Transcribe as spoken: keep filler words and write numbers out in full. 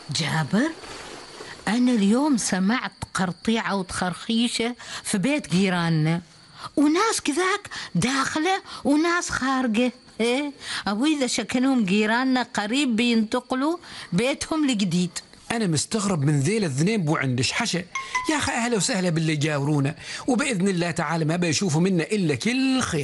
جابر، أنا اليوم سمعت قرطيعة وتخرخيشة في بيت جيراننا، وناس كذاك داخلة وناس خارجة. إيه أبو إذا شكلهم جيراننا قريب بينتقلوا بيتهم الجديد. أنا مستغرب من ذيل الذنين بو عندش حشا. يا أخي أهلا وسهلا باللي جاورونا، وبإذن الله تعالى ما بيشوفوا منا إلا كل خير.